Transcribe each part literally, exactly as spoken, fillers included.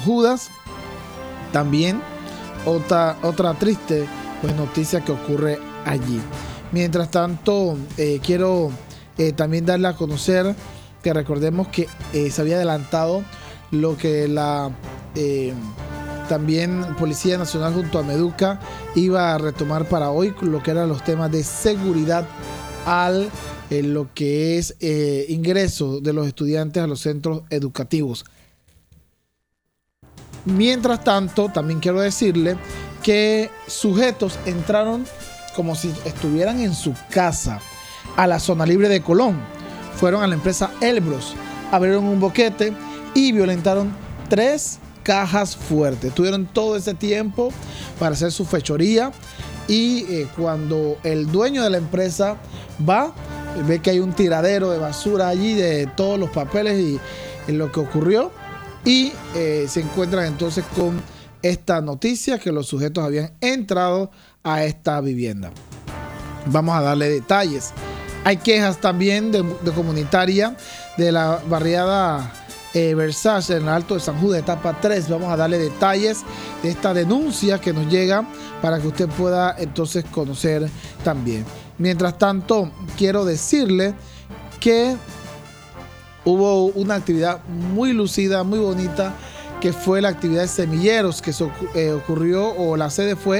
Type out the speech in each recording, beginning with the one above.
Judas. También otra, otra triste pues, noticia que ocurre allí. Mientras tanto, eh, quiero eh, también darle a conocer que recordemos que eh, se había adelantado lo que la eh, también Policía Nacional junto a Meduca iba a retomar para hoy, lo que eran los temas de seguridad al eh, lo que es eh, ingreso de los estudiantes a los centros educativos. Mientras tanto, también quiero decirle que sujetos entraron como si estuvieran en su casa a la zona libre de Colón. Fueron a la empresa Elbros, abrieron un boquete y violentaron tres cajas fuertes. Tuvieron todo ese tiempo para hacer su fechoría y eh, cuando el dueño de la empresa va, ve que hay un tiradero de basura allí de todos los papeles y, y lo que ocurrió y eh, se encuentran entonces con esta noticia que los sujetos habían entrado a esta vivienda. Vamos a darle detalles. Hay quejas también de, de comunitaria de la barriada eh, Versace en el Alto de San Judas, etapa tres. Vamos a darle detalles de esta denuncia que nos llega para que usted pueda entonces conocer también. Mientras tanto, quiero decirle que hubo una actividad muy lucida, muy bonita, que fue la actividad de semilleros que so, eh, ocurrió, o la sede fue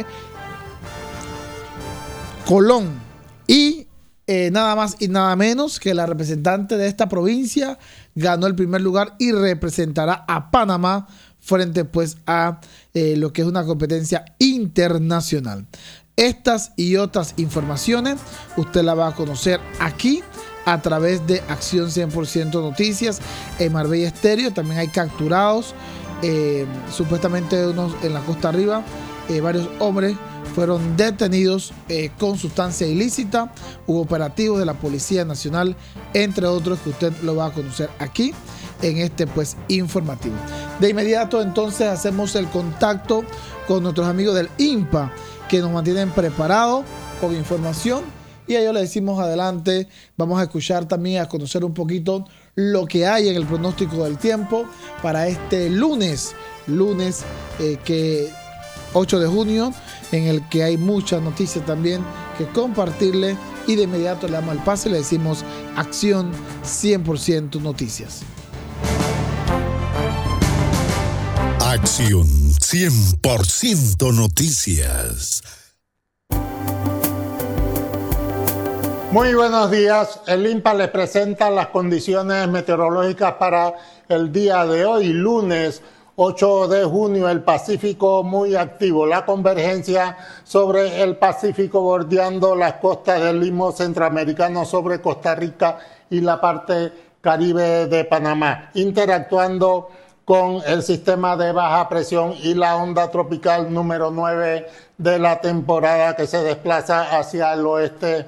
Colón. Y eh, nada más y nada menos que la representante de esta provincia ganó el primer lugar y representará a Panamá frente pues a eh, lo que es una competencia internacional. Estas y otras informaciones usted la va a conocer aquí a través de Acción cien por ciento Noticias en Marbella Estéreo. También hay capturados eh, supuestamente unos en la costa arriba, eh, varios hombres fueron detenidos eh, con sustancia ilícita. Hubo operativos de la Policía Nacional, entre otros, que usted lo va a conocer aquí en este pues informativo. De inmediato entonces hacemos el contacto con nuestros amigos del I N P A que nos mantienen preparados con información y a ellos le decimos adelante. Vamos a escuchar también, a conocer un poquito lo que hay en el pronóstico del tiempo para este lunes, lunes eh, que ocho de junio, en el que hay muchas noticias también que compartirle, y de inmediato le damos el pase y le decimos Acción cien por ciento Noticias. Acción cien por ciento Noticias. Muy buenos días. El I N P A les presenta las condiciones meteorológicas para el día de hoy, lunes ocho de junio. El Pacífico muy activo, la convergencia sobre el Pacífico bordeando las costas del Istmo Centroamericano sobre Costa Rica y la parte caribe de Panamá, interactuando con el sistema de baja presión y la onda tropical número nueve de la temporada, que se desplaza hacia el oeste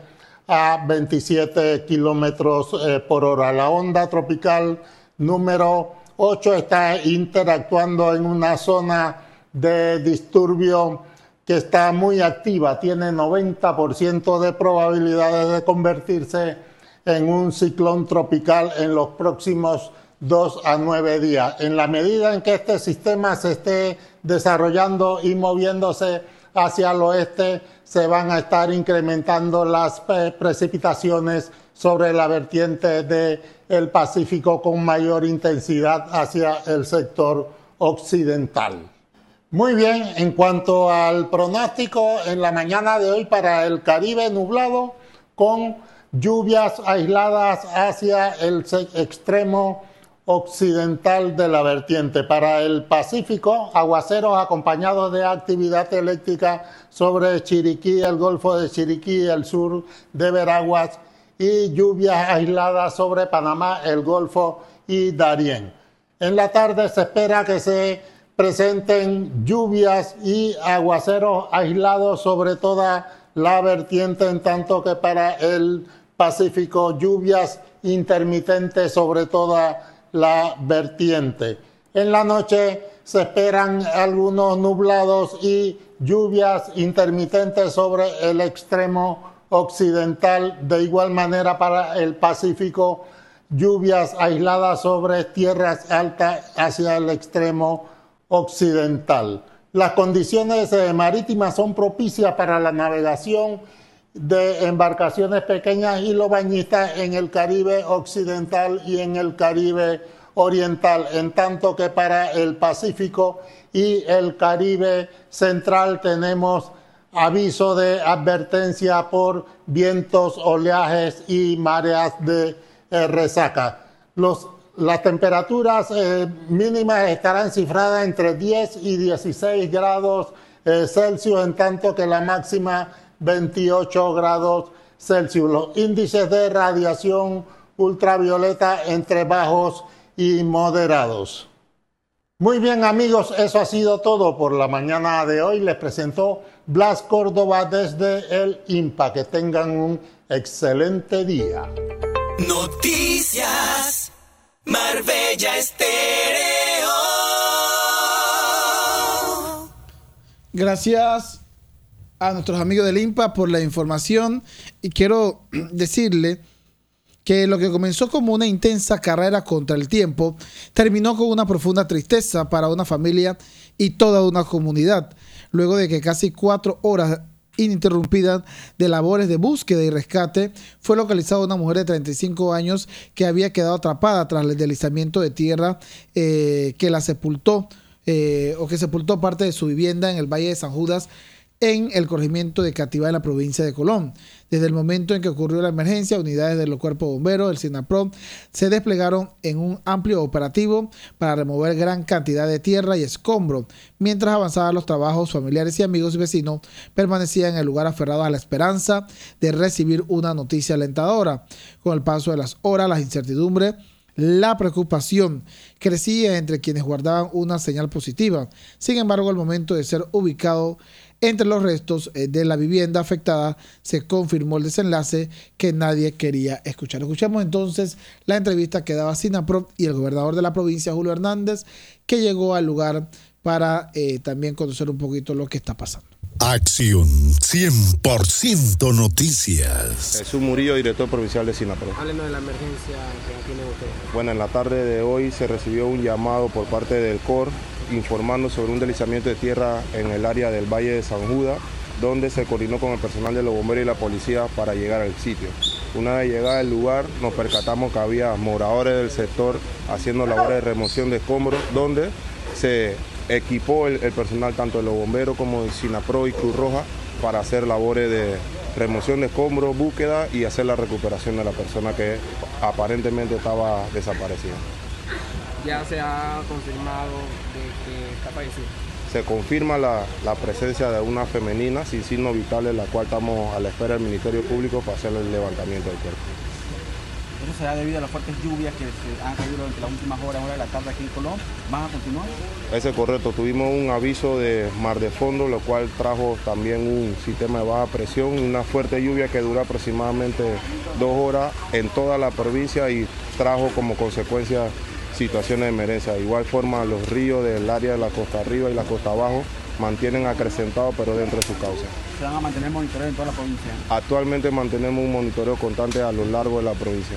a veintisiete kilómetros eh, por hora. La onda tropical número ocho está interactuando en una zona de disturbio que está muy activa, tiene noventa por ciento de probabilidades de convertirse en un ciclón tropical en los próximos dos a nueve días. En la medida en que este sistema se esté desarrollando y moviéndose hacia el oeste, se van a estar incrementando las precipitaciones sobre la vertiente del Pacífico con mayor intensidad hacia el sector occidental. Muy bien, en cuanto al pronóstico, en la mañana de hoy para el Caribe nublado con lluvias aisladas hacia el extremo occidental de la vertiente. Para el Pacífico, aguaceros acompañados de actividad eléctrica sobre Chiriquí, el Golfo de Chiriquí, el sur de Veraguas, y lluvias aisladas sobre Panamá, el Golfo y Darién. En la tarde se espera que se presenten lluvias y aguaceros aislados sobre toda la vertiente, en tanto que para el Pacífico lluvias intermitentes sobre toda la vertiente. En la noche se esperan algunos nublados y lluvias intermitentes sobre el extremo occidental. De igual manera para el Pacífico, lluvias aisladas sobre tierras altas hacia el extremo occidental. Las condiciones eh, marítimas son propicias para la navegación de embarcaciones pequeñas y los bañistas en el Caribe occidental y en el Caribe oriental, en tanto que para el Pacífico y el Caribe central tenemos aviso de advertencia por vientos, oleajes y mareas de eh, resaca. Los, las temperaturas eh, mínimas estarán cifradas entre diez y dieciséis grados eh, Celsius, en tanto que la máxima veintiocho grados Celsius. Los índices de radiación ultravioleta entre bajos y moderados. Muy bien, amigos, eso ha sido todo por la mañana de hoy. Les presentó Blas Córdoba desde el INPA. Que tengan un excelente día. Noticias Marbella Estéreo. Gracias a nuestros amigos del INPA por la información, y quiero decirle que lo que comenzó como una intensa carrera contra el tiempo terminó con una profunda tristeza para una familia y toda una comunidad, luego de que casi cuatro horas ininterrumpidas de labores de búsqueda y rescate fue localizada una mujer de treinta y cinco años que había quedado atrapada tras el deslizamiento de tierra eh, que la sepultó eh, o que sepultó parte de su vivienda en el Valle de San Judas, en el corregimiento de Cativá, en la provincia de Colón. Desde el momento en que ocurrió la emergencia, unidades del Cuerpo de Bomberos, el SINAPRO, se desplegaron en un amplio operativo para remover gran cantidad de tierra y escombro. Mientras avanzaban los trabajos, familiares y amigos y vecinos permanecían en el lugar aferrados a la esperanza de recibir una noticia alentadora. Con el paso de las horas, las incertidumbres, la preocupación crecía entre quienes guardaban una señal positiva. Sin embargo, al momento de ser ubicado entre los restos de la vivienda afectada, se confirmó el desenlace que nadie quería escuchar. Escuchamos entonces la entrevista que daba SINAPRO y el gobernador de la provincia, Julio Hernández, que llegó al lugar para eh, también conocer un poquito lo que está pasando. Acción cien por ciento Noticias. Jesús Murillo, director provincial de SINAPRO. Háblenos de la emergencia que tienen ustedes. Bueno, en la tarde de hoy se recibió un llamado por parte del C O R informando sobre un deslizamiento de tierra en el área del Valle de San Judas, donde se coordinó con el personal de los bomberos y la policía para llegar al sitio. Una vez llegada al lugar, nos percatamos que había moradores del sector haciendo labores de remoción de escombros, donde se equipó el, el personal tanto de los bomberos como de SINAPRO y Cruz Roja para hacer labores de remoción de escombros, búsqueda y hacer la recuperación de la persona que aparentemente estaba desaparecida. Ya se ha confirmado de que está fallecida. Se confirma la, la presencia de una femenina sin signos vitales, la cual estamos a la espera del Ministerio Público para hacer el levantamiento del cuerpo. Eso se da debido a las fuertes lluvias que se han caído durante las últimas horas, horas de la tarde aquí en Colón. ¿Van a continuar? Eso es correcto. Tuvimos un aviso de mar de fondo, lo cual trajo también un sistema de baja presión y una fuerte lluvia que duró aproximadamente dos horas en toda la provincia y trajo como consecuencia situaciones de emergencia. De igual forma, los ríos del área de la costa arriba y la costa abajo mantienen acrecentados, pero dentro de su cauce. ¿Se van a mantener monitoreo en toda la provincia? Actualmente mantenemos un monitoreo constante a lo largo de la provincia.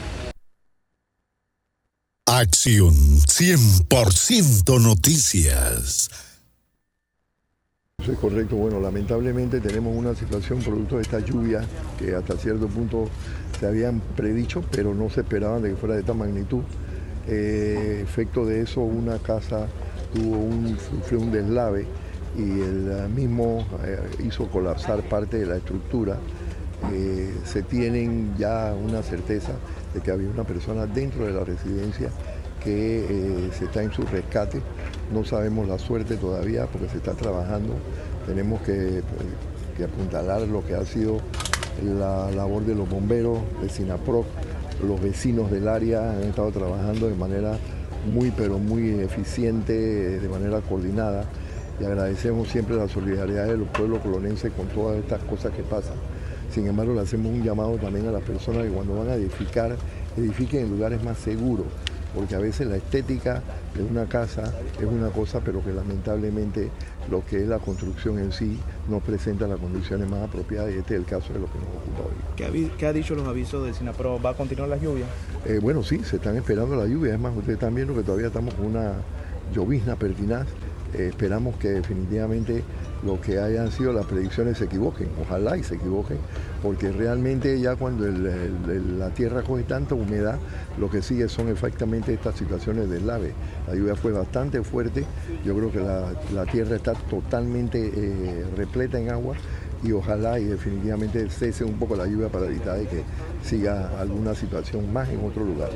Acción cien por ciento Noticias. Eso es correcto. Bueno, lamentablemente tenemos una situación producto de esta lluvia que hasta cierto punto se habían predicho, pero no se esperaban de que fuera de esta magnitud. Eh, efecto de eso, una casa tuvo un, sufrió un deslave y el mismo eh, hizo colapsar parte de la estructura. Eh, se tienen ya una certeza de que había una persona dentro de la residencia que eh, se está en su rescate. No sabemos la suerte todavía porque se está trabajando. Tenemos que, que apuntalar lo que ha sido la labor de los bomberos, de SINAPRO. Los vecinos del área han estado trabajando de manera muy, pero muy eficiente, de manera coordinada, y agradecemos siempre la solidaridad de los pueblos colonenses con todas estas cosas que pasan. Sin embargo, le hacemos un llamado también a las personas que cuando van a edificar, edifiquen en lugares más seguros, porque a veces la estética de una casa es una cosa, pero que lamentablemente lo que es la construcción en sí no presenta las condiciones más apropiadas, y este es el caso de lo que nos ocupa hoy. ¿Qué ha, qué ha dicho los avisos de SINAPRO? ¿Va a continuar las lluvias? Eh, bueno, sí, se están esperando la lluvia. Es más, ustedes están viendo que todavía estamos con una llovizna pertinaz. Eh, esperamos que definitivamente lo que hayan sido las predicciones se equivoquen, ojalá y se equivoquen, porque realmente ya cuando el, el, el, la tierra coge tanta humedad, lo que sigue son exactamente estas situaciones de deslave. La lluvia fue bastante fuerte, yo creo que la, la tierra está totalmente eh, repleta en agua y ojalá y definitivamente cese un poco la lluvia para evitar de que siga alguna situación más en otro lugar.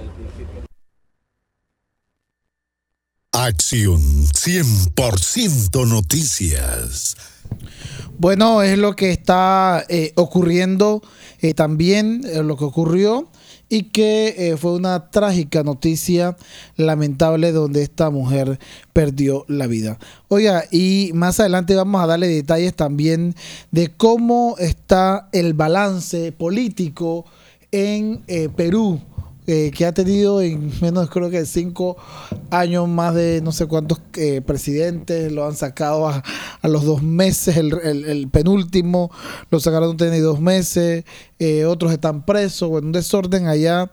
Acción cien por ciento Noticias. Bueno, es lo que está eh, ocurriendo eh, también, eh, lo que ocurrió y que eh, fue una trágica noticia lamentable donde esta mujer perdió la vida. Oiga, y más adelante vamos a darle detalles también de cómo está el balance político en eh, Perú. Eh, que ha tenido en menos creo que cinco años más de no sé cuántos eh, presidentes, lo han sacado a, a los dos meses, el, el, el penúltimo lo sacaron no tiene dos meses, eh, otros están presos, bueno, un desorden allá,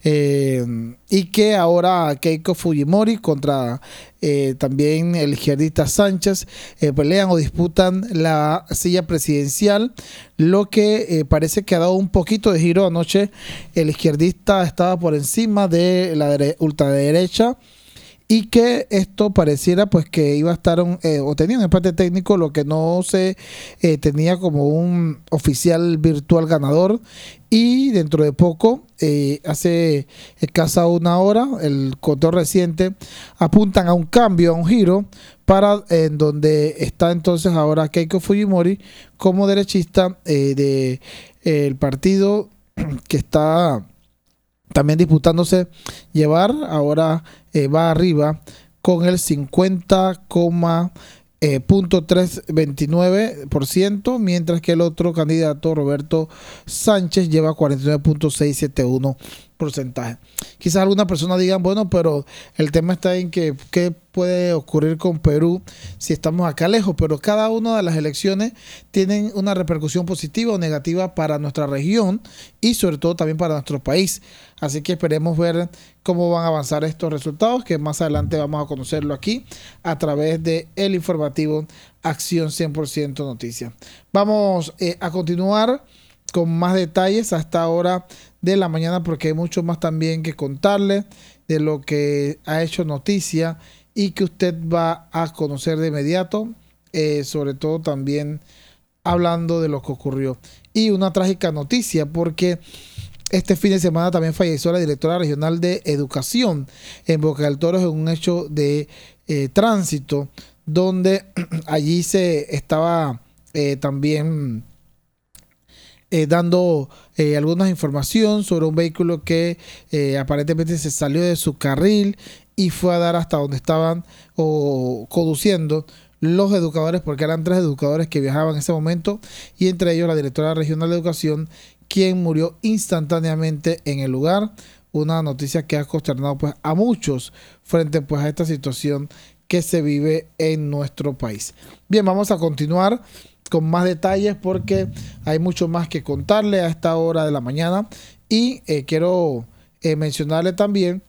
eh, y que ahora Keiko Fujimori contra eh, también el izquierdista Sánchez eh, pelean o disputan la silla presidencial, lo que eh, parece que ha dado un poquito de giro. Anoche el izquierdista estaba por encima de la dere- ultraderecha y que esto pareciera pues que iba a estar un, eh, o tenía un empate técnico, lo que no se eh, tenía como un oficial virtual ganador, y dentro de poco, eh, hace escasa una hora, el conteo reciente apuntan a un cambio, a un giro, para en donde está entonces ahora Keiko Fujimori como derechista eh, de eh, el partido que está también disputándose llevar, ahora eh, va arriba con el cincuenta coma trescientos veintinueve por ciento, mientras que el otro candidato, Roberto Sánchez, lleva cuarenta y nueve punto seiscientos setenta y uno porcentaje. Quizás alguna persona digan, bueno, pero el tema está en que qué puede ocurrir con Perú si estamos acá lejos, pero cada una de las elecciones tienen una repercusión positiva o negativa para nuestra región y sobre todo también para nuestro país. Así que esperemos ver cómo van a avanzar estos resultados, que más adelante vamos a conocerlo aquí a través de el informativo Acción cien por ciento Noticias. Vamos eh, a continuar con más detalles hasta ahora de la mañana, porque hay mucho más también que contarle de lo que ha hecho noticia y que usted va a conocer de inmediato, eh, sobre todo también hablando de lo que ocurrió. Y una trágica noticia, porque este fin de semana también falleció la directora regional de Educación en Boca del Toro en un hecho de eh, tránsito, donde allí se estaba eh, también eh, dando eh, alguna información sobre un vehículo que eh, aparentemente se salió de su carril y fue a dar hasta donde estaban o conduciendo los educadores, porque eran tres educadores que viajaban en ese momento, y entre ellos la directora regional de Educación, quien murió instantáneamente en el lugar. Una noticia que ha consternado pues a muchos frente pues a esta situación que se vive en nuestro país. Bien, vamos a continuar con más detalles porque hay mucho más que contarle a esta hora de la mañana, y eh, quiero eh, mencionarle también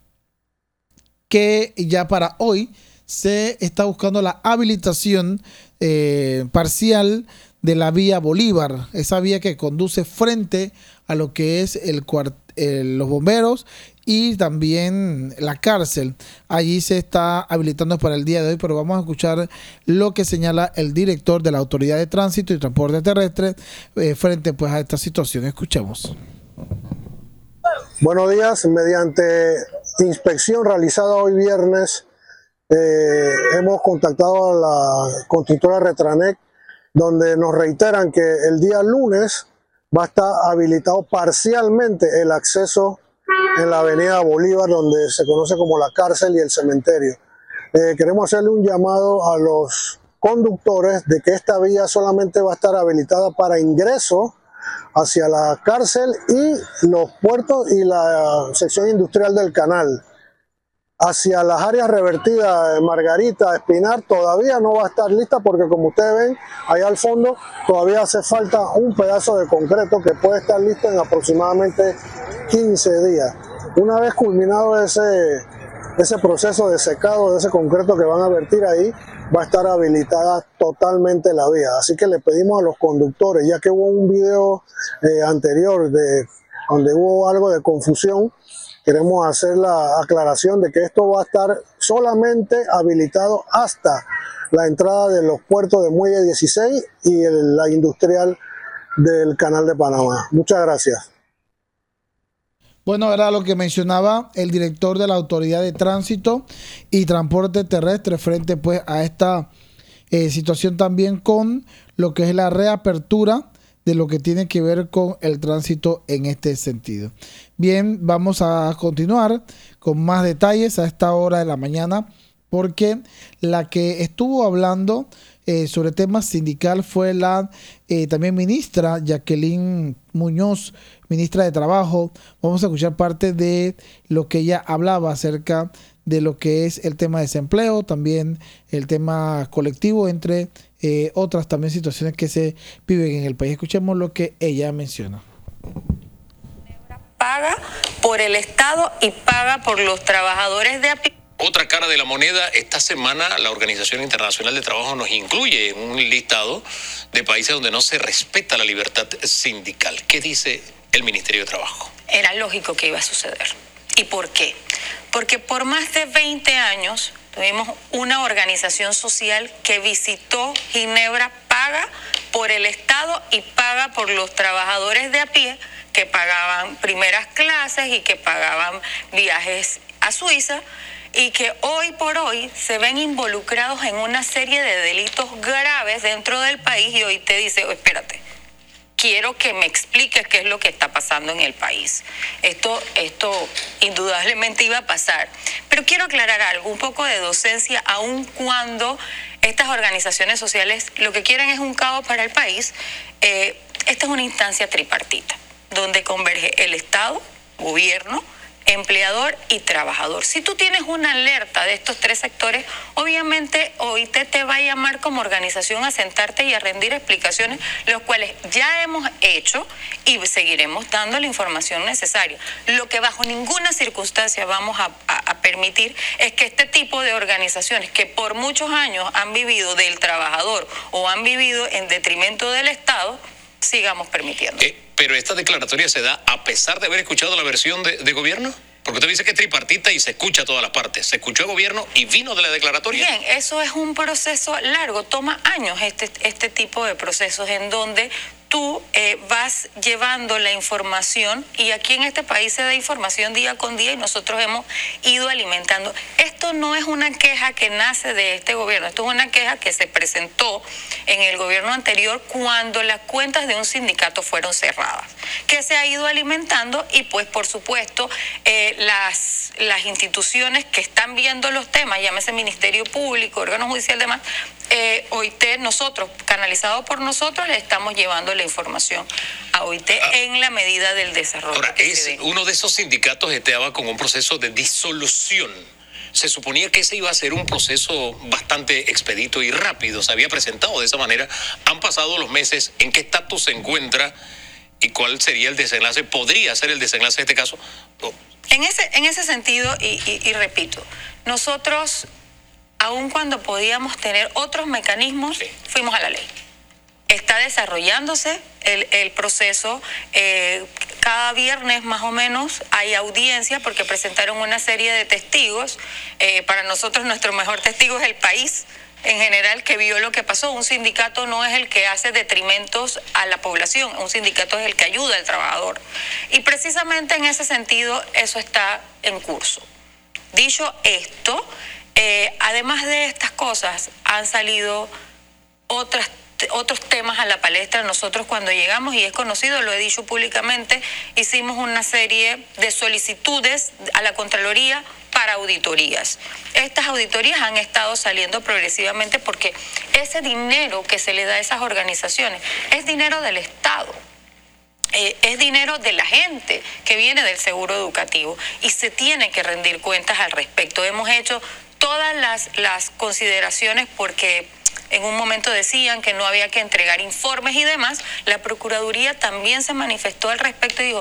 que ya para hoy se está buscando la habilitación eh, parcial de la vía Bolívar, esa vía que conduce frente a lo que es el el, los bomberos y también la cárcel. Allí se está habilitando para el día de hoy, pero vamos a escuchar lo que señala el director de la Autoridad de Tránsito y Transporte Terrestre eh, frente pues a esta situación. Escuchemos. Buenos días. Mediante inspección realizada hoy viernes, eh, hemos contactado a la constructora Retranec, donde nos reiteran que el día lunes va a estar habilitado parcialmente el acceso en la avenida Bolívar, donde se conoce como la cárcel y el cementerio. Eh, queremos hacerle un llamado a los conductores de que esta vía solamente va a estar habilitada para ingreso hacia la cárcel y los puertos y la sección industrial del canal. Hacia las áreas revertidas, Margarita, Espinar, todavía no va a estar lista porque, como ustedes ven, allá al fondo todavía hace falta un pedazo de concreto que puede estar listo en aproximadamente quince días. Una vez culminado ese, ese proceso de secado de ese concreto que van a vertir ahí, va a estar habilitada totalmente la vía. Así que le pedimos a los conductores, ya que hubo un video eh, anterior de donde hubo algo de confusión, queremos hacer la aclaración de que esto va a estar solamente habilitado hasta la entrada de los puertos de Muelle dieciséis y el, la industrial del Canal de Panamá. Muchas gracias. Bueno, era lo que mencionaba el director de la Autoridad de Tránsito y Transporte Terrestre frente pues a esta eh, situación también con lo que es la reapertura de lo que tiene que ver con el tránsito en este sentido. Bien, vamos a continuar con más detalles a esta hora de la mañana, porque la que estuvo hablando eh, sobre temas sindical fue la eh, también ministra Jacqueline Muñoz, ministra de Trabajo. Vamos a escuchar parte de lo que ella hablaba acerca de lo que es el tema de desempleo, también el tema colectivo, entre eh, otras también situaciones que se viven en el país. Escuchemos lo que ella menciona. Paga por el Estado y paga por los trabajadores de a pie. Otra cara de la moneda, esta semana la Organización Internacional de Trabajo nos incluye en un listado de países donde no se respeta la libertad sindical. ¿Qué dice el Ministerio de Trabajo? Era lógico que iba a suceder. ¿Y por qué? Porque por más de veinte años tuvimos una organización social que visitó Ginebra, paga por el Estado y paga por los trabajadores de a pie que pagaban primeras clases y que pagaban viajes a Suiza, y que hoy por hoy se ven involucrados en una serie de delitos graves dentro del país, y hoy te dice, oh, espérate, quiero que me expliques qué es lo que está pasando en el país. Esto, esto indudablemente iba a pasar. Pero quiero aclarar algo, un poco de docencia, aun cuando estas organizaciones sociales lo que quieren es un caos para el país. Eh, esta es una instancia tripartita, donde converge el Estado, gobierno, empleador y trabajador. Si tú tienes una alerta de estos tres sectores, obviamente O I T te va a llamar como organización a sentarte y a rendir explicaciones, los cuales ya hemos hecho y seguiremos dando la información necesaria. Lo que bajo ninguna circunstancia vamos a, a, a permitir es que este tipo de organizaciones que por muchos años han vivido del trabajador o han vivido en detrimento del Estado, sigamos permitiendo. Eh, pero esta declaratoria se da a pesar de haber escuchado la versión de, de gobierno. Porque usted dice que es tripartita y se escucha a todas las partes. Se escuchó el gobierno y vino de la declaratoria. Bien, eso es un proceso largo. Toma años este, este tipo de procesos en donde tú eh, vas llevando la información, y aquí en este país se da información día con día y nosotros hemos ido alimentando. Esto no es una queja que nace de este gobierno, esto es una queja que se presentó en el gobierno anterior cuando las cuentas de un sindicato fueron cerradas, que se ha ido alimentando, y pues por supuesto eh, las, las instituciones que están viendo los temas, llámese Ministerio Público, órgano judicial, demás, eh, O I T, nosotros, canalizado por nosotros, le estamos llevando la información a O I T ah, en la medida del desarrollo. Ahora, es, uno de esos sindicatos estaba con un proceso de disolución. Se suponía que ese iba a ser un proceso bastante expedito y rápido. Se había presentado de esa manera. Han pasado los meses. ¿En qué estatus se encuentra y cuál sería el desenlace? ¿Podría ser el desenlace de este caso? Oh. En ese, en ese sentido, y, y, y repito, nosotros, aun cuando podíamos tener otros mecanismos, sí, fuimos a la ley. Está desarrollándose el, el proceso. Eh, cada viernes más o menos hay audiencia porque presentaron una serie de testigos. Eh, para nosotros nuestro mejor testigo es el país en general, que vio lo que pasó. Un sindicato no es el que hace detrimentos a la población, un sindicato es el que ayuda al trabajador. Y precisamente en ese sentido eso está en curso. Dicho esto, eh, además de estas cosas han salido otras otros temas a la palestra. Nosotros cuando llegamos, y es conocido, lo he dicho públicamente, hicimos una serie de solicitudes a la Contraloría para auditorías. Estas auditorías han estado saliendo progresivamente porque ese dinero que se le da a esas organizaciones es dinero del Estado. Eh, es dinero de la gente que viene del seguro educativo y se tiene que rendir cuentas al respecto. Hemos hecho todas las, las consideraciones porque en un momento decían que no había que entregar informes y demás. La Procuraduría también se manifestó al respecto y dijo,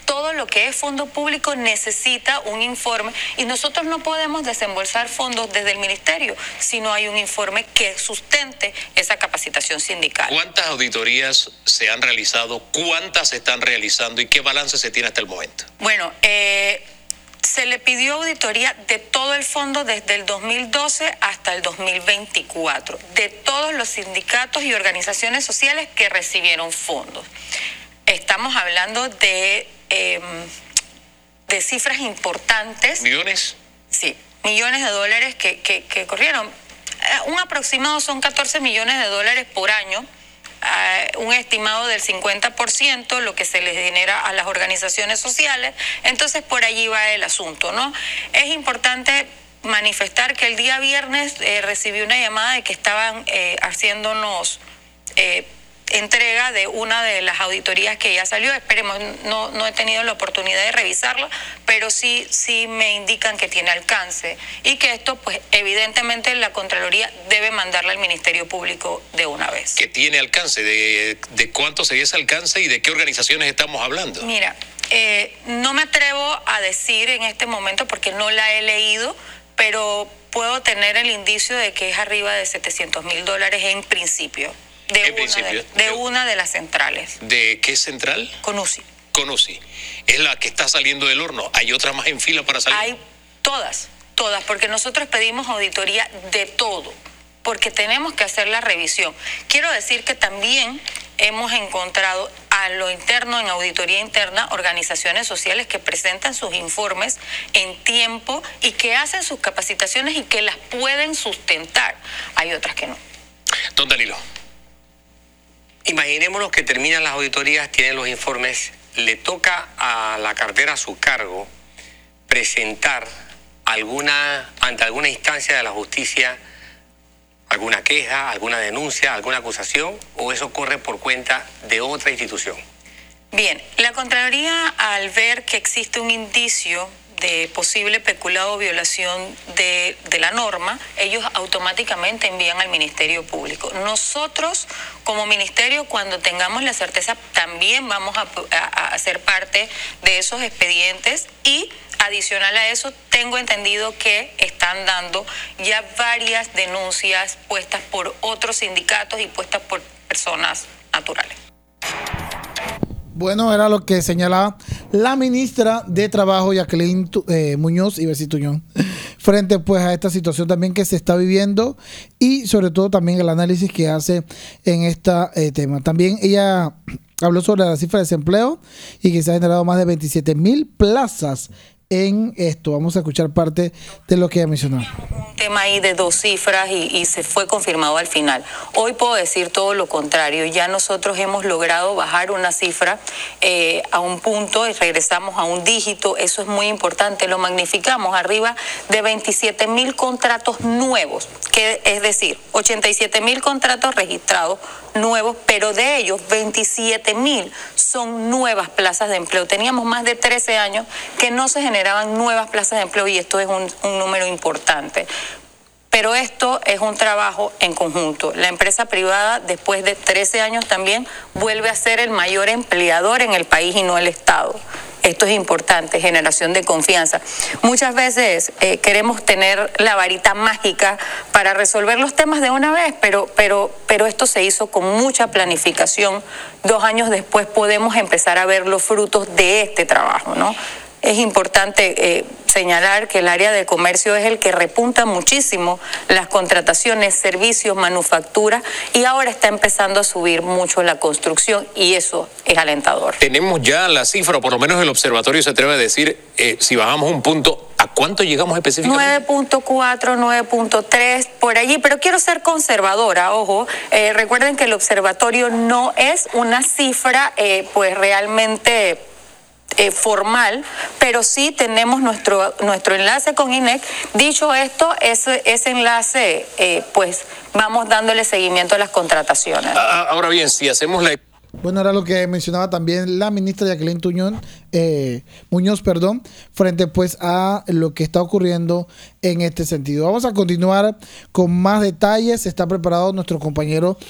todo lo que es fondo público necesita un informe y nosotros no podemos desembolsar fondos desde el ministerio si no hay un informe que sustente esa capacitación sindical. ¿Cuántas auditorías se han realizado? ¿Cuántas se están realizando? ¿Y qué balance se tiene hasta el momento? Bueno, eh, se le pidió auditoría de todo el fondo desde el dos mil doce hasta el dos mil veinticuatro, de todos los sindicatos y organizaciones sociales que recibieron fondos. Estamos hablando de, eh, de cifras importantes. ¿Millones? Sí, millones de dólares que, que, que corrieron. Uh, un aproximado son catorce millones de dólares por año, uh, un estimado del cincuenta por ciento, lo que se les genera a las organizaciones sociales. Entonces, por allí va el asunto, ¿no? Es importante manifestar que el día viernes eh, recibí una llamada de que estaban eh, haciéndonos... Eh, entrega de una de las auditorías que ya salió. Esperemos, no, no he tenido la oportunidad de revisarla, pero sí, sí me indican que tiene alcance y que esto, pues, evidentemente la Contraloría debe mandarla al Ministerio Público de una vez. ¿Que tiene alcance? ¿De, de cuánto sería ese alcance y de qué organizaciones estamos hablando? Mira, eh, no me atrevo a decir en este momento porque no la he leído, pero puedo tener el indicio de que es arriba de setecientos mil dólares en principio. De, ¿En una principio? de, de una de las centrales. ¿De qué central? Conusi. Conusi. Es la que está saliendo del horno. ¿Hay otra más en fila para salir? Hay todas, todas, porque nosotros pedimos auditoría de todo, porque tenemos que hacer la revisión. Quiero decir que también hemos encontrado a lo interno, en auditoría interna, organizaciones sociales que presentan sus informes en tiempo y que hacen sus capacitaciones y que las pueden sustentar. Hay otras que no. Don Danilo. Imaginémonos que terminan las auditorías, tienen los informes, le toca a la cartera a su cargo presentar alguna, ante alguna instancia de la justicia, alguna queja, alguna denuncia, alguna acusación, o eso corre por cuenta de otra institución. Bien, la Contraloría, al ver que existe un indicio de posible peculado o violación de, de la norma, ellos automáticamente envían al Ministerio Público. Nosotros, como ministerio, cuando tengamos la certeza, también vamos a, a, a ser parte de esos expedientes y, adicional a eso, tengo entendido que están dando ya varias denuncias puestas por otros sindicatos y puestas por personas naturales. Bueno, era lo que señalaba la ministra de Trabajo, Jacqueline eh, Muñoz, iba a decir Tuñón, frente pues a esta situación también que se está viviendo y sobre todo también el análisis que hace en este eh, tema. También ella habló sobre la cifra de desempleo y que se ha generado más de veintisiete mil plazas en esto. Vamos a escuchar parte de lo que ella mencionó. Un tema ahí de dos cifras y, y se fue confirmado al final. Hoy puedo decir todo lo contrario. Ya nosotros hemos logrado bajar una cifra eh, a un punto y regresamos a un dígito. Eso es muy importante. Lo magnificamos arriba de veintisiete mil contratos nuevos, que es decir, ochenta y siete mil contratos registrados nuevos, pero de ellos veintisiete mil son nuevas plazas de empleo. Teníamos más de trece años que no se generaban nuevas plazas de empleo y esto es un, un número importante. Pero esto es un trabajo en conjunto. La empresa privada, después de trece años también, vuelve a ser el mayor empleador en el país y no el Estado. Esto es importante, generación de confianza. Muchas veces eh, queremos tener la varita mágica para resolver los temas de una vez, pero, pero, pero esto se hizo con mucha planificación. Dos años después podemos empezar a ver los frutos de este trabajo, ¿no? Es importante eh, señalar que el área de comercio es el que repunta muchísimo las contrataciones, servicios, manufactura, y ahora está empezando a subir mucho la construcción y eso es alentador. Tenemos ya la cifra, o por lo menos el observatorio se atreve a decir, eh, si bajamos un punto, ¿a cuánto llegamos específicamente? nueve punto cuatro, nueve punto tres, por allí, pero quiero ser conservadora, ojo. Eh, recuerden que el observatorio no es una cifra eh, pues realmente... Eh, formal, pero sí tenemos nuestro nuestro enlace con I N E C. Dicho esto, ese, ese enlace, eh, pues vamos dándole seguimiento a las contrataciones. Ahora bien, si hacemos la... Bueno, era lo que mencionaba también la ministra Jacqueline Tuñón, eh, Muñoz, perdón, frente pues a lo que está ocurriendo en este sentido. Vamos a continuar con más detalles. Está preparado nuestro compañero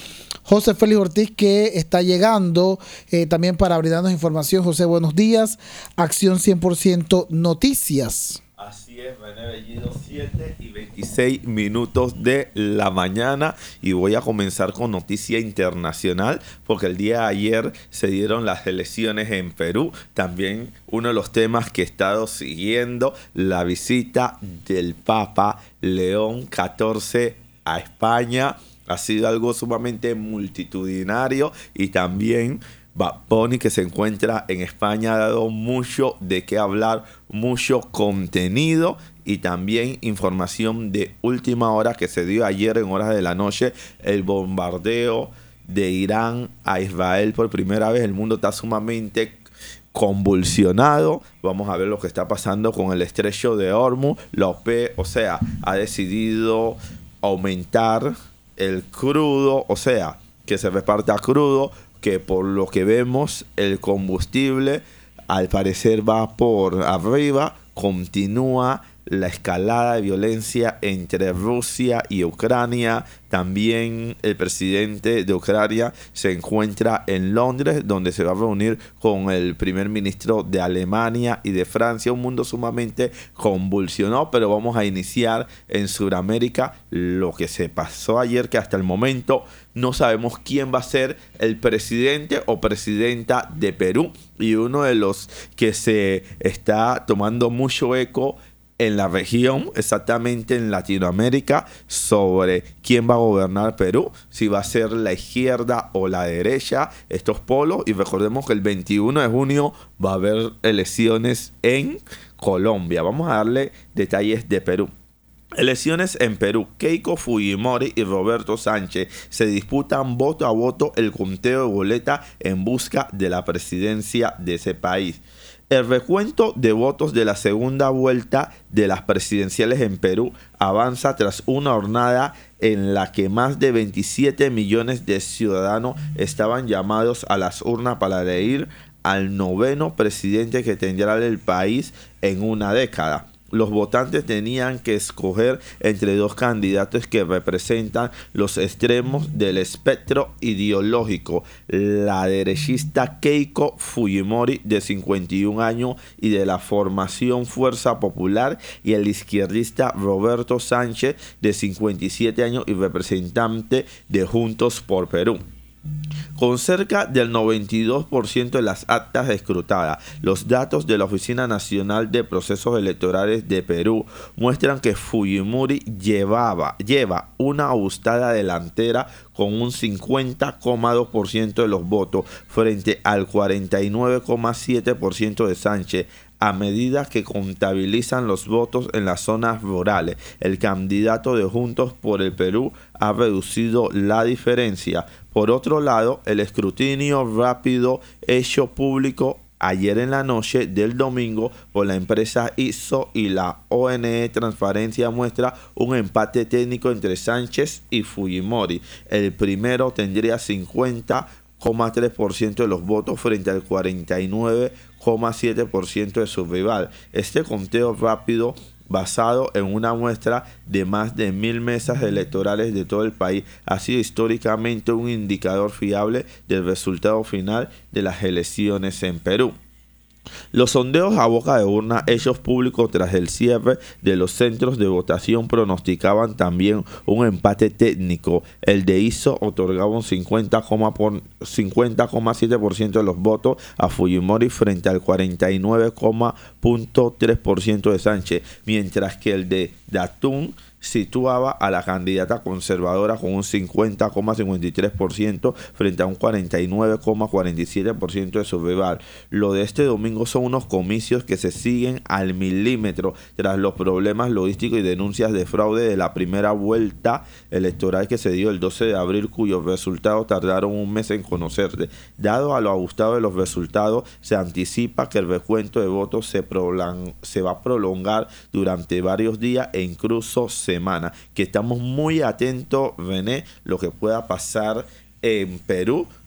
José Félix Ortiz, que está llegando eh, también para brindarnos información. José, buenos días. Acción cien por ciento Noticias. Así es, René Bellido, siete y veintiséis minutos de la mañana, y voy a comenzar con noticia internacional porque el día de ayer se dieron las elecciones en Perú. También uno de los temas que he estado siguiendo, la visita del Papa León catorce a España, ha sido algo sumamente multitudinario, y también Bad Bunny, que se encuentra en España, ha dado mucho de qué hablar, mucho contenido y también información de última hora que se dio ayer en horas de la noche, el bombardeo de Irán a Israel por primera vez. El mundo está sumamente convulsionado. Vamos a ver lo que está pasando con el estrecho de Hormuz. La O P E, o sea, ha decidido aumentar el crudo, o sea, que se reparta crudo, que por lo que vemos el combustible al parecer va por arriba. Continúa la escalada de violencia entre Rusia y Ucrania. También el presidente de Ucrania se encuentra en Londres, donde se va a reunir con el primer ministro de Alemania y de Francia. Un mundo sumamente convulsionado, pero vamos a iniciar en Sudamérica. Lo que se pasó ayer, que hasta el momento no sabemos quién va a ser el presidente o presidenta de Perú, y uno de los que se está tomando mucho eco en la región, exactamente en Latinoamérica, sobre quién va a gobernar Perú, si va a ser la izquierda o la derecha, estos polos. Y recordemos que el veintiuno de junio va a haber elecciones en Colombia. Vamos a darle detalles de Perú. Elecciones en Perú. Keiko Fujimori y Roberto Sánchez se disputan voto a voto el conteo de boleta en busca de la presidencia de ese país. El recuento de votos de la segunda vuelta de las presidenciales en Perú avanza tras una jornada en la que más de veintisiete millones de ciudadanos estaban llamados a las urnas para elegir al noveno presidente que tendrá el país en una década. Los votantes tenían que escoger entre dos candidatos que representan los extremos del espectro ideológico: la derechista Keiko Fujimori, de cincuenta y un años y de la formación Fuerza Popular, y el izquierdista Roberto Sánchez, de cincuenta y siete años y representante de Juntos por Perú. Con cerca del noventa y dos por ciento de las actas escrutadas, los datos de la Oficina Nacional de Procesos Electorales de Perú muestran que Fujimori llevaba, lleva una ajustada delantera con un cincuenta coma dos por ciento de los votos frente al cuarenta y nueve coma siete por ciento de Sánchez. A medida que contabilizan los votos en las zonas rurales, el candidato de Juntos por el Perú ha reducido la diferencia. Por otro lado, el escrutinio rápido hecho público ayer en la noche del domingo por la empresa I S O y la O N E Transparencia muestra un empate técnico entre Sánchez y Fujimori. El primero tendría cincuenta coma tres por ciento de los votos frente al cuarenta y nueve coma siete por ciento de su rival. Este conteo rápido, basado en una muestra de más de mil mesas electorales de todo el país, ha sido históricamente un indicador fiable del resultado final de las elecciones en Perú. Los sondeos a boca de urna hechos públicos tras el cierre de los centros de votación pronosticaban también un empate técnico. El de I S O otorgaba un cincuenta coma siete por ciento de los votos a Fujimori frente al cuarenta y nueve coma tres por ciento de Sánchez, mientras que el de Datún situaba a la candidata conservadora con un cincuenta coma cincuenta y tres por ciento frente a un cuarenta y nueve coma cuarenta y siete por ciento de su rival. Lo de este domingo son unos comicios que se siguen al milímetro tras los problemas logísticos y denuncias de fraude de la primera vuelta electoral que se dio el doce de abril, cuyos resultados tardaron un mes en conocerse. Dado a lo ajustado de los resultados, se anticipa que el recuento de votos se, prolong- se va a prolongar durante varios días e incluso semana, que estamos muy atentos, René, lo que pueda pasar en Perú,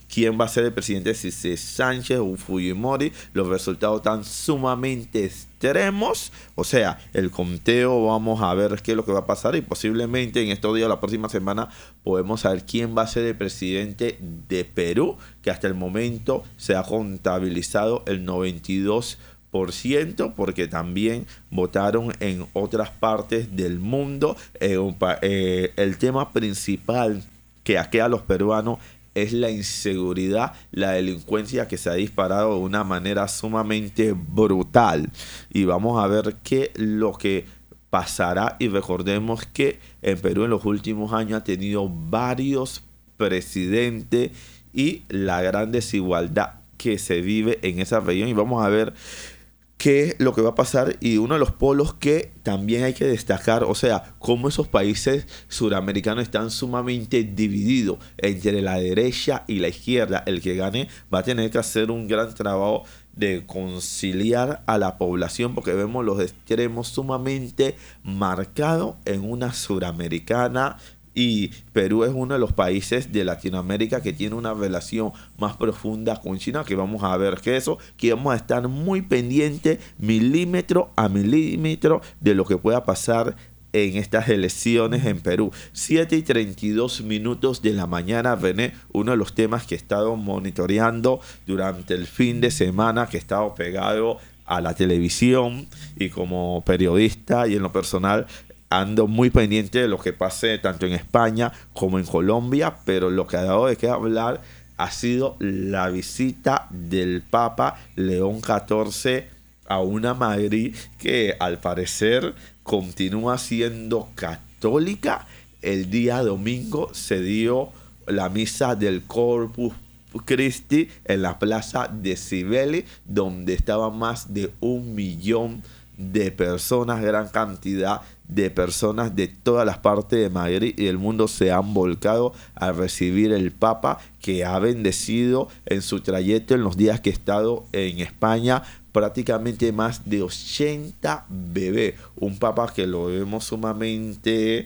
quién va a ser el presidente, si es Sánchez o Fujimori. Los resultados están sumamente extremos. O sea, el conteo, vamos a ver qué es lo que va a pasar y posiblemente en estos días, la próxima semana, podemos saber quién va a ser el presidente de Perú, que hasta el momento se ha contabilizado el noventa y dos por ciento, porque también votaron en otras partes del mundo. Eh, eh, el tema principal que aquea a los peruanos es la inseguridad, la delincuencia que se ha disparado de una manera sumamente brutal. Y vamos a ver qué lo que pasará. Y recordemos que en Perú en los últimos años ha tenido varios presidentes y la gran desigualdad que se vive en esa región. Y vamos a ver qué es lo que va a pasar, y uno de los polos que también hay que destacar, o sea, cómo esos países suramericanos están sumamente divididos entre la derecha y la izquierda. El que gane va a tener que hacer un gran trabajo de conciliar a la población, porque vemos los extremos sumamente marcados en una suramericana. Y Perú es uno de los países de Latinoamérica que tiene una relación más profunda con China, que vamos a ver que eso, que vamos a estar muy pendientes milímetro a milímetro de lo que pueda pasar en estas elecciones en Perú. siete y treinta y dos minutos de la mañana, René, uno de los temas que he estado monitoreando durante el fin de semana, que he estado pegado a la televisión y como periodista y en lo personal, ando muy pendiente de lo que pase tanto en España como en Colombia, pero lo que ha dado de qué hablar ha sido la visita del Papa León catorce a una Madrid que al parecer continúa siendo católica. El día domingo se dio la misa del Corpus Christi en la plaza de Cibeles, donde estaban más de un millón de personas, gran cantidad de personas de todas las partes de Madrid y del mundo se han volcado a recibir el Papa, que ha bendecido en su trayecto en los días que ha estado en España prácticamente más de ochenta bebés. Un Papa que lo vemos sumamente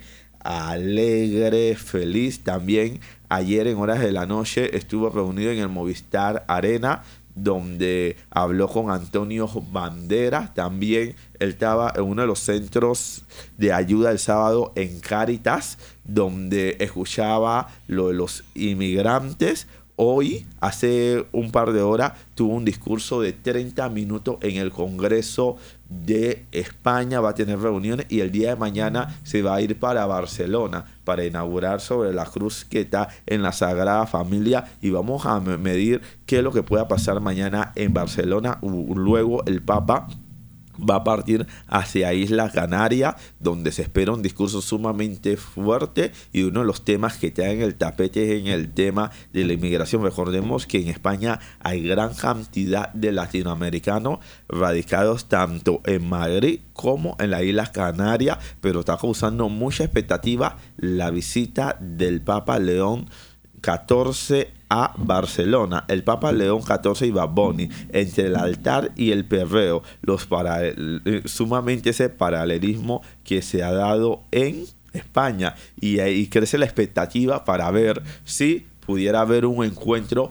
alegre, feliz. También ayer en horas de la noche estuvo reunido en el Movistar Arena, donde habló con Antonio Banderas. También él estaba en uno de los centros de ayuda el sábado en Cáritas, donde escuchaba lo de los inmigrantes. Hoy, hace un par de horas, tuvo un discurso de treinta minutos en el Congreso de España. Va a tener reuniones y el día de mañana se va a ir para Barcelona para inaugurar sobre la cruz que está en la Sagrada Familia, y vamos a medir qué es lo que pueda pasar mañana en Barcelona. Luego el Papa va a partir hacia Islas Canarias, donde se espera un discurso sumamente fuerte, y uno de los temas que está en el tapete es en el tema de la inmigración. Recordemos que en España hay gran cantidad de latinoamericanos radicados tanto en Madrid como en las Islas Canarias, pero está causando mucha expectativa la visita del Papa León catorce a Barcelona. El Papa León catorce y Bad Bunny, entre el altar y el perreo, los paralel, sumamente ese paralelismo que se ha dado en España, y ahí crece la expectativa para ver si pudiera haber un encuentro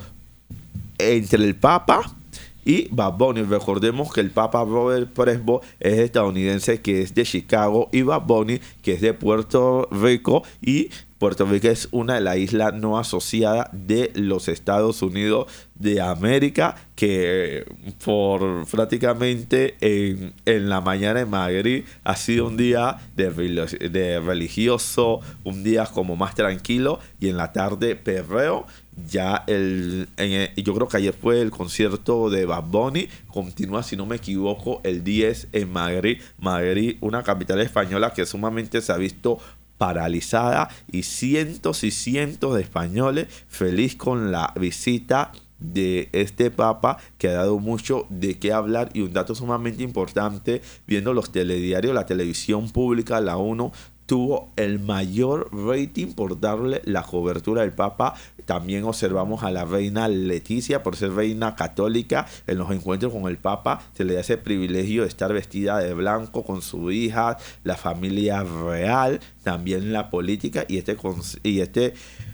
entre el Papa y Bad Bunny. Recordemos que el Papa Robert Presbo es estadounidense, que es de Chicago, y Bad Bunny, que es de Puerto Rico, y Puerto Rico es una de las islas no asociadas de los Estados Unidos de América, que por prácticamente en, en la mañana en Madrid ha sido un día de, de religioso, un día como más tranquilo, y en la tarde perreo. Ya el, en el, yo creo que ayer fue el concierto de Bad Bunny. Continúa, si no me equivoco, el diez en Madrid. Madrid, una capital española que sumamente se ha visto paralizada, y cientos y cientos de españoles feliz con la visita de este Papa, que ha dado mucho de qué hablar. Y un dato sumamente importante, viendo los telediarios, la televisión pública, la uno, tuvo el mayor rating por darle la cobertura del Papa. También observamos a la reina Leticia, por ser reina católica. En los encuentros con el Papa se le da ese privilegio de estar vestida de blanco con su hija, la familia real, también la política, y este, y este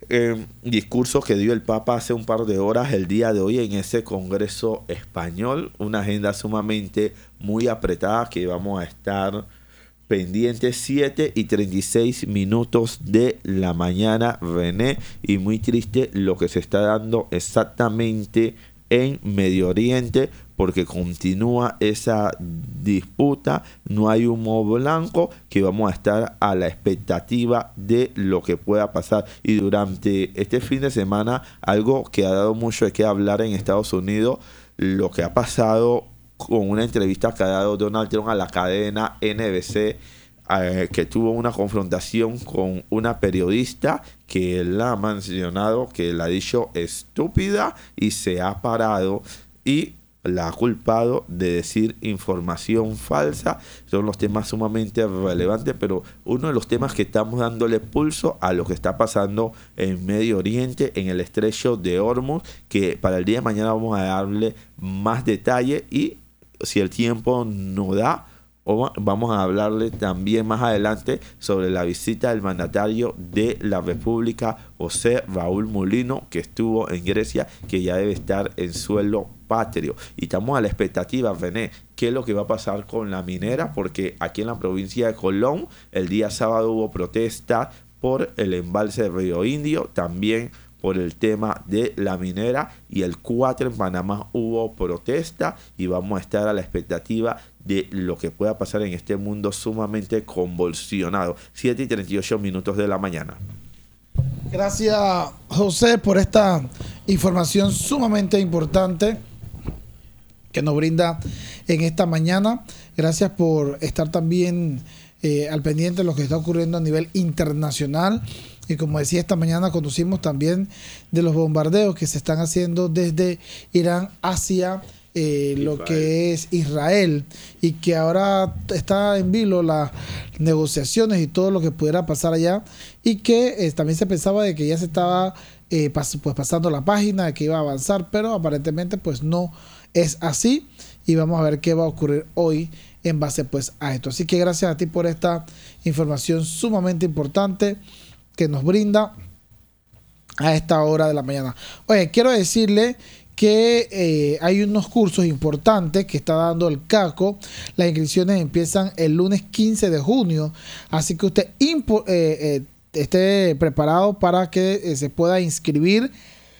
eh, discurso que dio el Papa hace un par de horas el día de hoy en ese Congreso español, una agenda sumamente muy apretada que vamos a estar pendientes. Siete y treinta y seis minutos de la mañana, René, y muy triste lo que se está dando exactamente en Medio Oriente, porque continúa esa disputa, no hay humo blanco, que vamos a estar a la expectativa de lo que pueda pasar. Y durante este fin de semana, algo que ha dado mucho de qué hablar en Estados Unidos, lo que ha pasado con una entrevista que ha dado Donald Trump a la cadena N B C, eh, que tuvo una confrontación con una periodista que la ha mencionado, que la ha dicho estúpida, y se ha parado y la ha culpado de decir información falsa. Son los temas sumamente relevantes, pero uno de los temas que estamos dándole pulso a lo que está pasando en Medio Oriente, en el estrecho de Hormuz, que para el día de mañana vamos a darle más detalle, y si el tiempo no da, vamos a hablarle también más adelante sobre la visita del mandatario de la República, José Raúl Mulino, que estuvo en Grecia, que ya debe estar en suelo patrio. Y estamos a la expectativa, René, qué es lo que va a pasar con la minera, porque aquí en la provincia de Colón el día sábado hubo protesta por el embalse de Río Indio, también por el tema de la minera, y el cuatro en Panamá hubo protesta, y vamos a estar a la expectativa de lo que pueda pasar en este mundo sumamente convulsionado. siete y treinta y ocho minutos de la mañana. Gracias, José, por esta información sumamente importante que nos brinda en esta mañana. Gracias por estar también eh, al pendiente de lo que está ocurriendo a nivel internacional. Y como decía, esta mañana conocimos también de los bombardeos que se están haciendo desde Irán hacia eh, lo que es Israel, y que ahora está en vilo las negociaciones y todo lo que pudiera pasar allá, y que eh, también se pensaba de que ya se estaba eh, pas pues pasando la página, de que iba a avanzar, pero aparentemente pues no es así, y vamos a ver qué va a ocurrir hoy en base pues a esto. Así que gracias a ti por esta información sumamente importante que nos brinda a esta hora de la mañana. Oye, quiero decirle que eh, hay unos cursos importantes que está dando el CACO. Las inscripciones empiezan el lunes quince de junio, así que usted eh, eh, esté preparado para que eh, se pueda inscribir.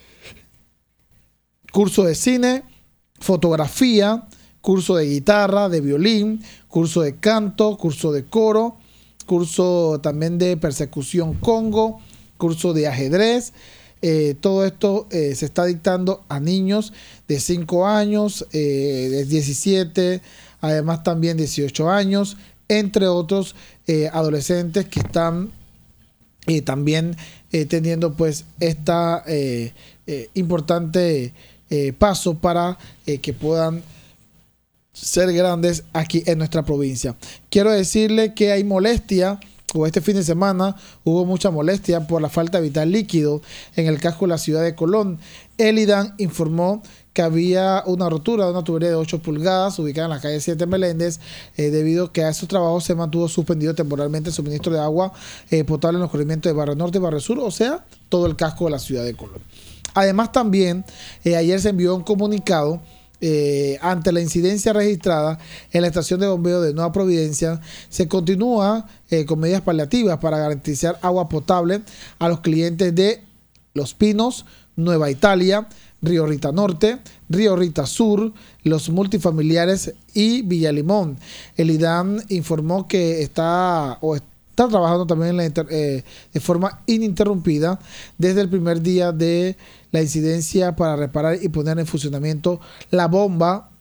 Curso de cine, fotografía, curso de guitarra, de violín, curso de canto, curso de coro, curso también de persecución congo, curso de ajedrez. Eh, todo esto eh, se está dictando a niños de cinco años, eh, de diecisiete, además también dieciocho años, entre otros eh, adolescentes que están eh, también eh, teniendo pues esta eh, eh, importante eh, paso para eh, que puedan ser grandes aquí en nuestra provincia. Quiero decirle que hay molestia, o este fin de semana hubo mucha molestia por la falta de vital líquido en el casco de la ciudad de Colón. El IDAN informó que había una rotura de una tubería de ocho pulgadas ubicada en la calle siete Meléndez, eh, debido a que a esos trabajos se mantuvo suspendido temporalmente el suministro de agua eh, potable en los corrimientos de Barrio Norte y Barrio Sur, o sea, todo el casco de la ciudad de Colón. Además también, eh, ayer se envió un comunicado Eh, ante la incidencia registrada en la estación de bombeo de Nueva Providencia. Se continúa eh, con medidas paliativas para garantizar agua potable a los clientes de Los Pinos, Nueva Italia, Río Rita Norte, Río Rita Sur, los multifamiliares y Villa Limón. El IDAN informó que está o está trabajando también en la inter, eh, de forma ininterrumpida desde el primer día de la incidencia para reparar y poner en funcionamiento la bomba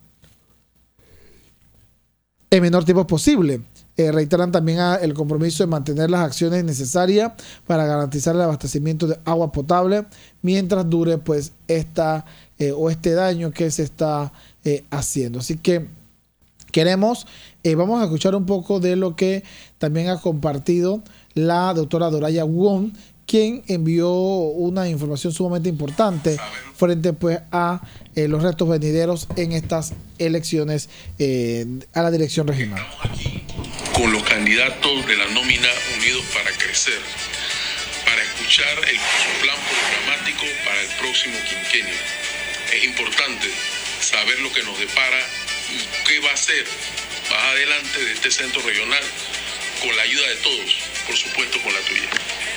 en menor tiempo posible. Eh, reiteran también a, el compromiso de mantener las acciones necesarias para garantizar el abastecimiento de agua potable mientras dure pues esta eh, o este daño que se está eh, haciendo. Así que queremos, eh, vamos a escuchar un poco de lo que también ha compartido la doctora Doraya Wong, quien envió una información sumamente importante frente pues a eh, los retos venideros en estas elecciones eh, a la dirección regional. Con los candidatos de la nómina Unidos para Crecer, para escuchar el, su plan programático para el próximo quinquenio. Es importante saber lo que nos depara y qué va a hacer más adelante de este centro regional con la ayuda de todos, por supuesto con la tuya.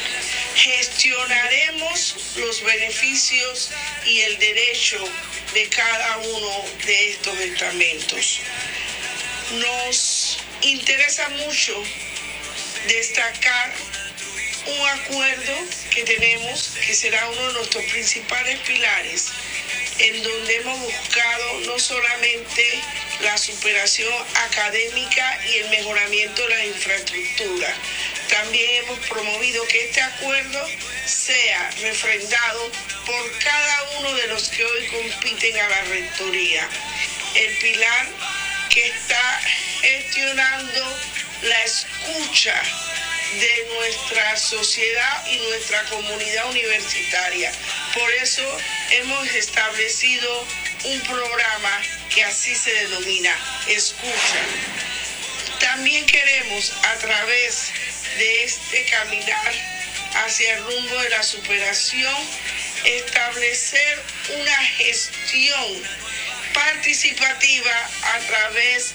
Gestionaremos los beneficios y el derecho de cada uno de estos estamentos. Nos interesa mucho destacar un acuerdo que tenemos, que será uno de nuestros principales pilares, en donde hemos buscado no solamente la superación académica y el mejoramiento de la infraestructura, también hemos promovido que este acuerdo sea refrendado por cada uno de los que hoy compiten a la rectoría. El pilar que está gestionando la escucha de nuestra sociedad y nuestra comunidad universitaria. Por eso hemos establecido un programa que así se denomina Escucha. También queremos, a través de este caminar hacia el rumbo de la superación, establecer una gestión participativa a través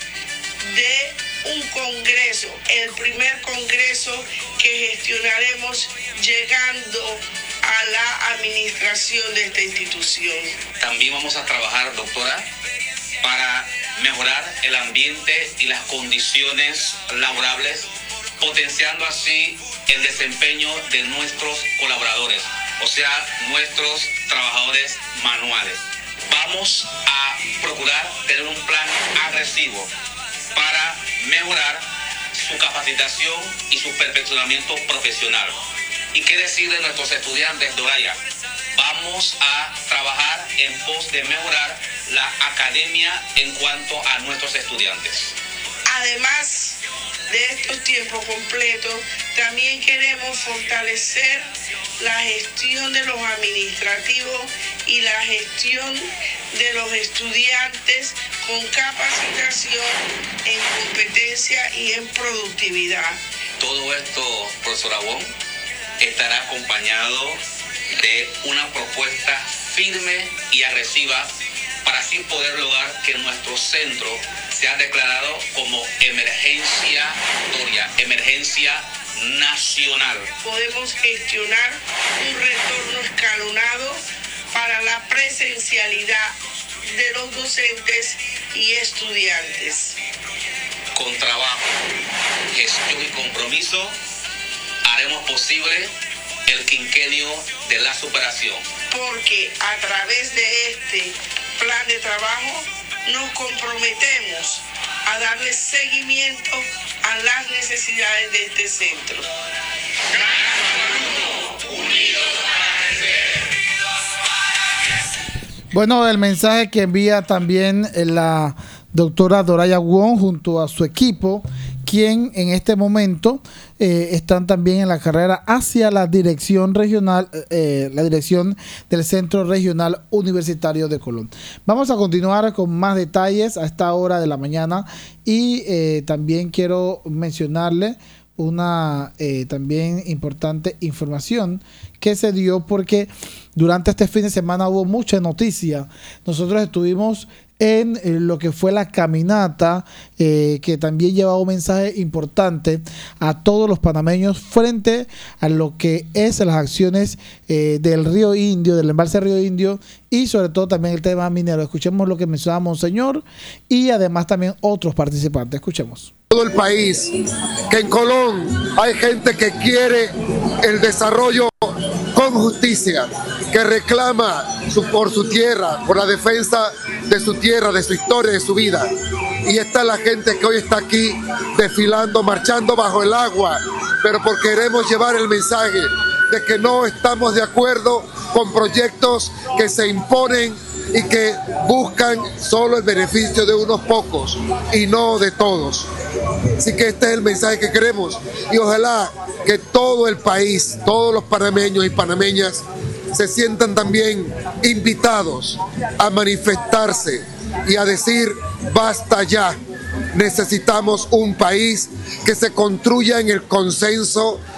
de un congreso, el primer congreso que gestionaremos llegando a la administración de esta institución. También vamos a trabajar, doctora, para mejorar el ambiente y las condiciones laborables, potenciando así el desempeño de nuestros colaboradores, o sea, nuestros trabajadores manuales. Vamos a procurar tener un plan agresivo para mejorar su capacitación y su perfeccionamiento profesional. ¿Y qué decir de nuestros estudiantes, Doraya? Vamos a trabajar en pos de mejorar la academia en cuanto a nuestros estudiantes. Además de estos tiempos completos, también queremos fortalecer la gestión de los administrativos y la gestión de los estudiantes con capacitación en competencia y en productividad. Todo esto, profesor Aguón, estará acompañado de una propuesta firme y agresiva para así poder lograr que nuestro centro sea declarado como emergencia notoria, emergencia nacional. Podemos gestionar un retorno escalonado para la presencialidad de los docentes y estudiantes. Con trabajo, gestión y compromiso, haremos posible el quinquenio de la superación. Porque a través de este plan de trabajo nos comprometemos a darle seguimiento a las necesidades de este centro. Bueno, el mensaje que envía también la doctora Doraya Wong junto a su equipo, quien en este momento eh, están también en la carrera hacia la dirección regional, eh, la dirección del Centro Regional Universitario de Colón. Vamos a continuar con más detalles a esta hora de la mañana y eh, también quiero mencionarle una eh, también importante información que se dio porque durante este fin de semana hubo mucha noticia. Nosotros estuvimos en eh, lo que fue la caminata eh, que también llevaba un mensaje importante a todos los panameños frente a lo que es las acciones eh, del Río Indio, del embalse Río Indio y sobre todo también el tema minero. Escuchemos lo que mencionaba Monseñor y además también otros participantes. Escuchemos. Todo el país, que en Colón hay gente que quiere el desarrollo con justicia, que reclama su, por su tierra, por la defensa de su tierra, de su historia, de su vida. Y está la gente que hoy está aquí desfilando, marchando bajo el agua, pero porque queremos llevar el mensaje de que no estamos de acuerdo con proyectos que se imponen y que buscan solo el beneficio de unos pocos y no de todos. Así que este es el mensaje que queremos y ojalá que todo el país, todos los panameños y panameñas se sientan también invitados a manifestarse y a decir basta ya. Necesitamos un país que se construya en el consenso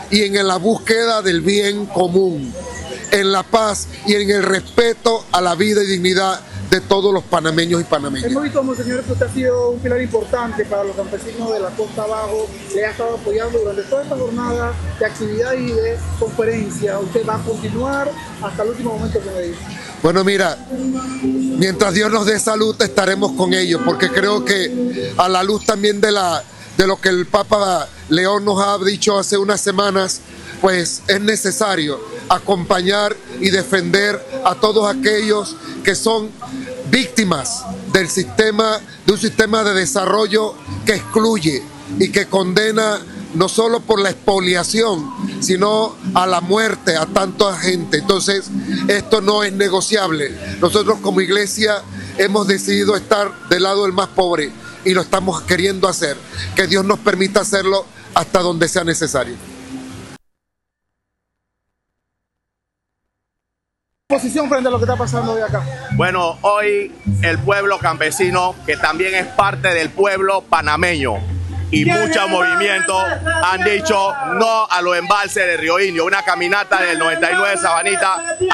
y en la búsqueda del bien común, en la paz y en el respeto a la vida y dignidad de todos los panameños y panameñas. Hemos visto, monseñor, que usted ha sido un pilar importante para los campesinos de la costa abajo, le ha estado apoyando durante toda esta jornada de actividad y de conferencia. Usted va a continuar hasta el último momento que me dice. Bueno, mira, mientras Dios nos dé salud estaremos con ellos, porque creo que a la luz también de, la, de lo que el Papa León nos ha dicho hace unas semanas, pues es necesario acompañar y defender a todos aquellos que son víctimas del sistema, de un sistema de desarrollo que excluye y que condena no solo por la expoliación, sino a la muerte a tanta gente. Entonces, esto no es negociable. Nosotros como iglesia hemos decidido estar del lado del más pobre y lo estamos queriendo hacer. Que Dios nos permita hacerlo hasta donde sea necesario. Posición frente a lo que está pasando hoy acá. Bueno, hoy el pueblo campesino, que también es parte del pueblo panameño, y muchos movimientos han dicho no a los embalses de Río Indio. Una caminata del noventa y nueve Sabanita